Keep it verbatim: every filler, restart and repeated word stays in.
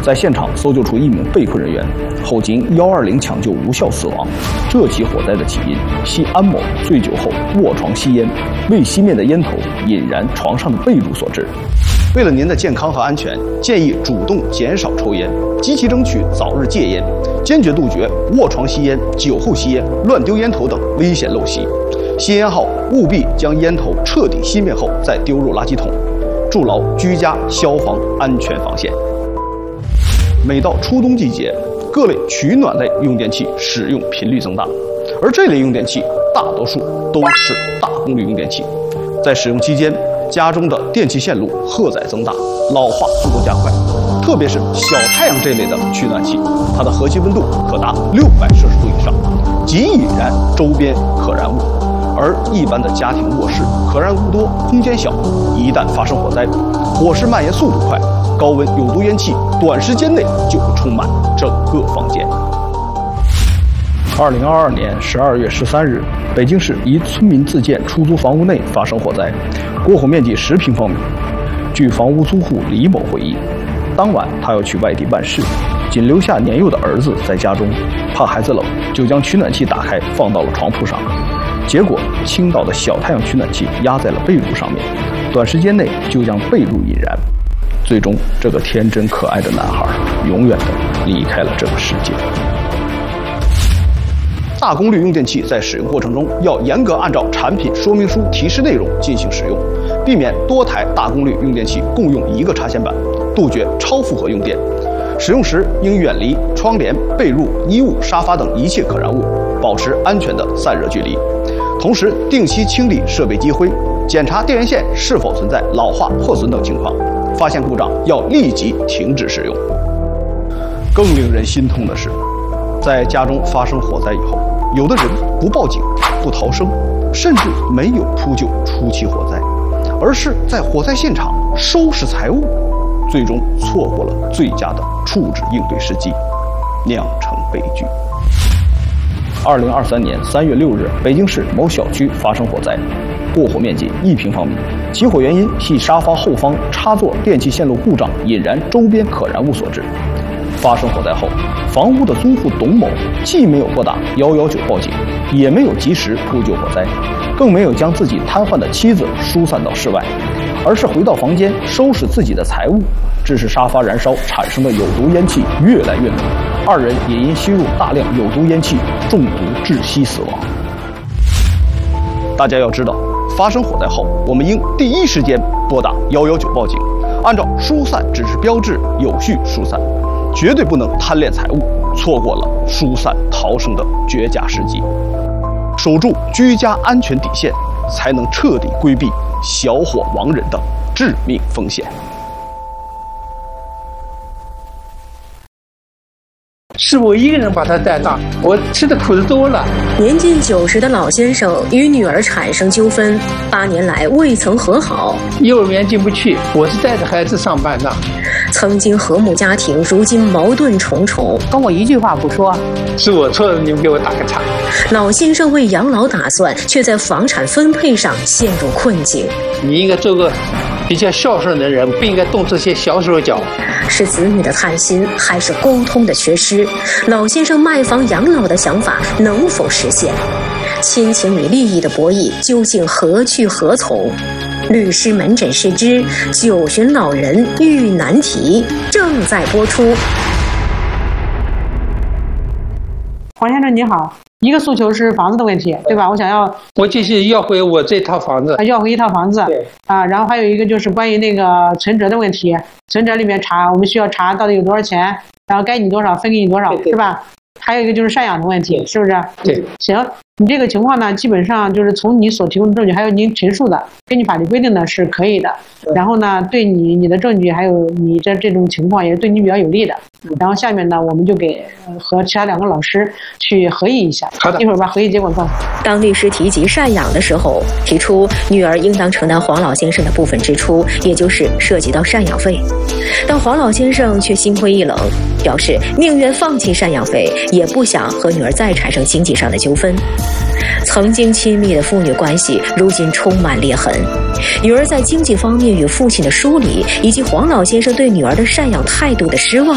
在现场搜救出一名被困人员，后经一二零抢救无效死亡。这起火灾的起因系安某醉酒后卧床吸烟，未熄灭的烟头引燃床上的被褥所致。为了您的健康和安全，建议主动减少抽烟，积极争取早日戒烟，坚决杜绝卧床吸烟、酒后吸烟、乱丢烟头等危险陋习。吸烟后务必将烟头彻底熄灭后再丢入垃圾桶，筑牢居家消防安全防线。每到初冬季节，各类取暖类用电器使用频率增大，而这类用电器大多数都是大功率用电器。在使用期间，家中的电气线路荷载增大，老化速度加快，特别是小太阳这类的取暖器，它的核心温度可达六百摄氏度以上，极易引燃周边可燃物。而一般的家庭卧室可燃物多，空间小，一旦发生火灾，火势蔓延速度快，高温有毒烟气短时间内就会充满整个房间。二零二二年十二月十三日，北京市一村民自建出租房屋内发生火灾，过火面积十平方米。据房屋租户李某回忆，当晚他要去外地办事，仅留下年幼的儿子在家中，怕孩子冷，就将取暖器打开放到了床铺上。结果倾倒的小太阳取暖器压在了被褥上面，短时间内就将被褥引燃。最终，这个天真可爱的男孩永远的离开了这个世界。大功率用电器在使用过程中要严格按照产品说明书提示内容进行使用，避免多台大功率用电器共用一个插线板，杜绝超负荷用电。使用时应远离窗帘、被褥、衣物、沙发等一切可燃物，保持安全的散热距离。同时，定期清理设备积灰，检查电源线是否存在老化、破损等情况。发现故障要立即停止使用。更令人心痛的是，在家中发生火灾以后，有的人不报警、不逃生，甚至没有扑救初期火灾，而是在火灾现场收拾财物，最终错过了最佳的处置应对时机，酿成悲剧。二零二三年三月六日，北京市某小区发生火灾，过火面积一平方米，起火原因系沙发后方插座电气线路故障引燃周边可燃物所致。发生火灾后，房屋的租户董某既没有拨打一一九报警，也没有及时扑救火灾，更没有将自己瘫痪的妻子疏散到室外，而是回到房间收拾自己的财物，致使沙发燃烧产生的有毒烟气越来越浓，二人也因吸入大量有毒烟气中毒窒息死亡。大家要知道，发生火灾后，我们应第一时间拨打一一九报警，按照疏散指示标志有序疏散，绝对不能贪恋财物，错过了疏散逃生的绝佳时机。守住居家安全底线，才能彻底规避小火亡人的致命风险。 是我一个人把他带大，我吃的苦的多了。 年近九十的老先生与女儿产生纠纷，八年来未曾和好。 幼儿园进不去，我是带着孩子上班的。 曾经和睦家庭，如今矛盾重重。 跟我一句话不说， 是我错了，你们给我打个岔。 老先生为养老打算，却在房产分配上陷入困境。 你应该做个比较孝顺的人，不应该动这些小手脚。 是子女的贪心，还是沟通的缺失？老先生卖房养老的想法能否实现？亲情与利益的博弈究竟何去何从？律师门诊试之九旬老人遇难题正在播出。 黄先生你好，一个诉求是房子的问题，对吧？我想要， 我就是要回我这套房子， 要回一套房子， 对啊，然后还有一个就是关于那个存折的问题，存折里面查，我们需要查到底有多少钱，然后该你多少分给你多少， 对对是吧？还有一个就是赡养的问题，是不是？ 对， 行，你这个情况呢，基本上就是从你所提供的证据，还有您陈述的，根据法律规定呢是可以的。然后呢，对你你的证据还有你这这种情况也是对你比较有利的。然后下面呢，我们就给和其他两个老师去合议一下。 好的， 一会儿把合议结果告诉你。 当律师提及赡养的时候，提出女儿应当承担黄老先生的部分支出，也就是涉及到赡养费。但黄老先生却心灰意冷，表示宁愿放弃赡养费，也不想和女儿再产生经济上的纠纷。曾经亲密的父女关系，如今充满裂痕。女儿在经济方面与父亲的疏离，以及黄老先生对女儿的赡养态度的失望，